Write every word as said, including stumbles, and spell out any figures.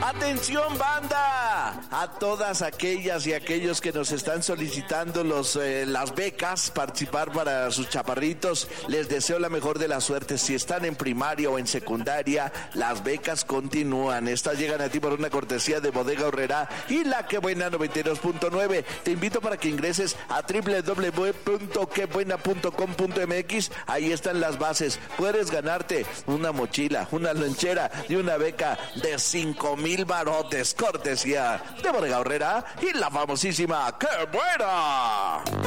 ¡Atención, banda! A todas aquellas y aquellos que nos están solicitando los, eh, las becas, participar para sus chaparritos, les deseo la mejor de las suertes. Si están en primaria o en secundaria, las becas continúan. Estas llegan a ti por una cortesía de Bodega Aurrerá y La Que Buena noventa y dos punto nueve. Te invito para que ingreses a doble u doble u doble u punto que buena punto com punto m x. Ahí están las bases. Puedes ganarte una mochila, una lonchera y una beca de cinco mil barotes. Cortesía de Bodega Aurrerá y la famosísima ¡Qué Buena!